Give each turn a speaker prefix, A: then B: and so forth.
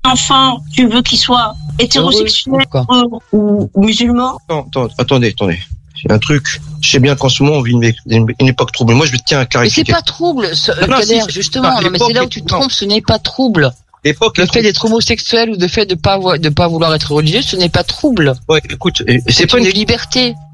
A: enfant, tu veux qu'il soit hétérosexuel ou musulman?
B: Non, attendez. C'est un truc. Je sais bien qu'en ce moment, on vit une époque trouble. Moi, je tiens à clarifier.
C: Mais c'est pas trouble, Kader, justement. Non, mais c'est là où tu te trompes, ce n'est pas trouble. Le fait d'être homosexuel ou le fait de pas vouloir être religieux, ce n'est pas trouble.
B: Ouais, écoute,
C: c'est pas une liberté.